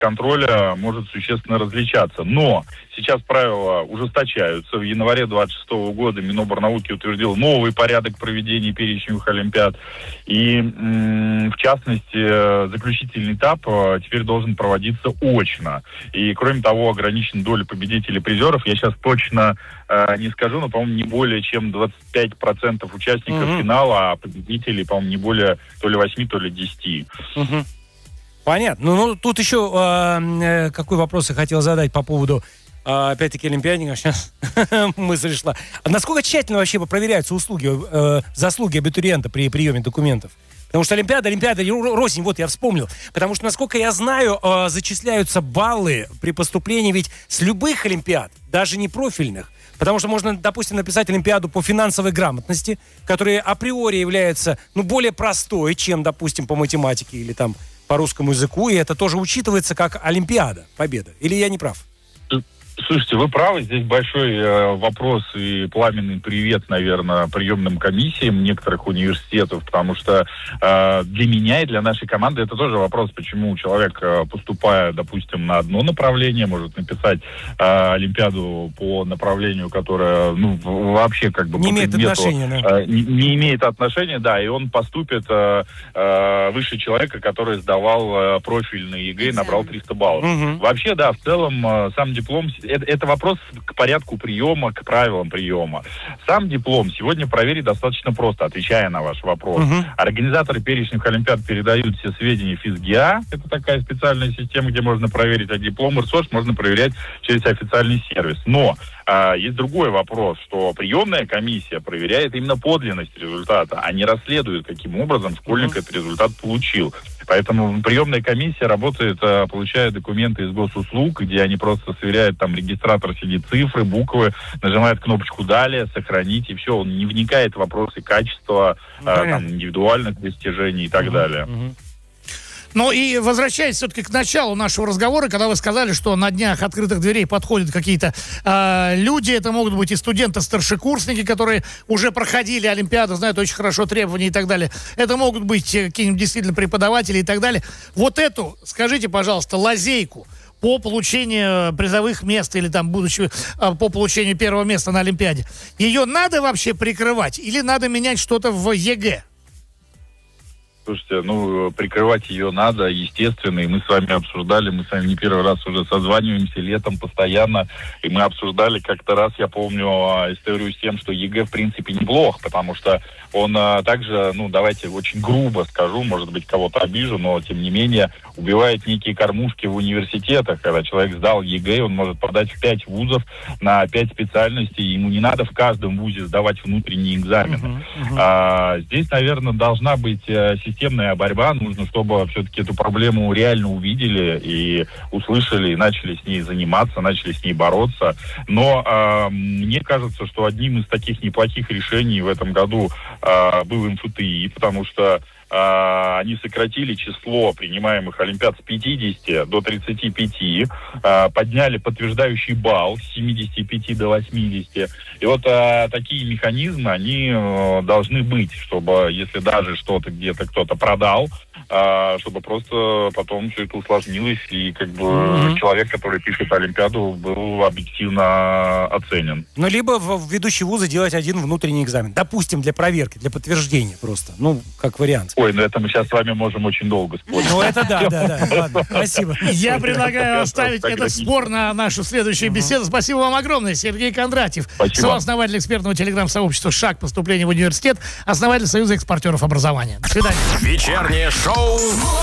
контроля может существенно различаться. Но сейчас правила ужесточаются. В январе 2026 года Миноборнауки утвердил новый порядок проведения перечневых олимпиад. И, в частности, заключительный этап теперь должен проводиться очно. И, кроме того, ограничена доля победителей и призеров. Я сейчас точно не скажу, но, по-моему, не более чем 25% участников финала, а победителей, по-моему, не более то ли 8, то ли 10. Понятно. Ну, тут еще какой вопрос я хотел задать по поводу, опять-таки, олимпиадников. Сейчас мысль шла. А насколько тщательно вообще проверяются заслуги абитуриента при приеме документов? Потому что Олимпиада, рознь, вот я вспомнил. Потому что, насколько я знаю, зачисляются баллы при поступлении ведь с любых олимпиад, даже не профильных. Потому что можно, допустим, написать олимпиаду по финансовой грамотности, которая априори является, более простой, чем, допустим, по математике или там по русскому языку, и это тоже учитывается как олимпиада, победа. Или я не прав? Слушайте, вы правы, здесь большой вопрос и пламенный привет, наверное, приемным комиссиям некоторых университетов, потому что для меня и для нашей команды это тоже вопрос, почему человек, поступая, допустим, на одно направление, может написать олимпиаду по направлению, которое, вообще как бы не имеет отношения, да. Не имеет отношения, да, и он поступит выше человека, который сдавал профильный ЕГЭ и набрал 300 баллов. Вообще, да, в целом сам диплом... Это вопрос к порядку приема, к правилам приема. Сам диплом сегодня проверить достаточно просто, отвечая на ваш вопрос. Организаторы перечневых олимпиад передают все сведения ФИСГИА, это такая специальная система, где можно проверить, а диплом РСОШ можно проверять через официальный сервис. Но есть другой вопрос, что приемная комиссия проверяет именно подлинность результата, а не расследует, каким образом школьник этот результат получил. Поэтому приемная комиссия работает, получая документы из госуслуг, где они просто сверяют, там регистратор сидит, цифры, буквы, нажимает кнопочку «Далее», «Сохранить», и все. Он не вникает в вопросы качества, индивидуальных достижений и так далее. Ну и возвращаясь все-таки к началу нашего разговора, когда вы сказали, что на днях открытых дверей подходят какие-то люди, это могут быть и студенты-старшекурсники, которые уже проходили Олимпиаду, знают очень хорошо требования и так далее. Это могут быть какие-нибудь действительно преподаватели и так далее. Вот эту, скажите, пожалуйста, лазейку по получению призовых мест или там по получению первого места на Олимпиаде, ее надо вообще прикрывать или надо менять что-то в ЕГЭ? Слушайте, прикрывать ее надо, естественно, и мы с вами обсуждали, мы с вами не первый раз уже созваниваемся летом постоянно, и мы обсуждали как-то раз, я помню, историю с тем, что ЕГЭ в принципе неплох, потому что он также, давайте очень грубо скажу, может быть, кого-то обижу, но тем не менее убивает некие кормушки в университетах. Когда человек сдал ЕГЭ, он может подать в 5 вузов на 5 специальностей, ему не надо в каждом вузе сдавать внутренние экзамены. Здесь, наверное, должна быть системная борьба, нужно, чтобы все-таки эту проблему реально увидели и услышали, и начали с ней заниматься, начали с ней бороться. Но мне кажется, что одним из таких неплохих решений в этом году был МФТИ, потому что они сократили число принимаемых олимпиад с 50 до 35, подняли подтверждающий балл с 75 до 80. И вот такие механизмы, они должны быть, чтобы, если даже что-то где-то кто-то продал, чтобы просто потом все это усложнилось, и человек, который пишет Олимпиаду, был объективно оценен. Либо в ведущие вузы делать один внутренний экзамен. Допустим, для проверки, для подтверждения просто. Как вариант. Ой, это мы сейчас с вами можем очень долго спорить. Это да. Ладно, спасибо. Я предлагаю оставить этот спор на нашу следующую беседу. Спасибо вам огромное, Сергей Кондратьев, сооснователь экспертного телеграм-сообщества «Шаг поступления в университет», основатель Союза экспортеров образования. До свидания. Вечернее шоу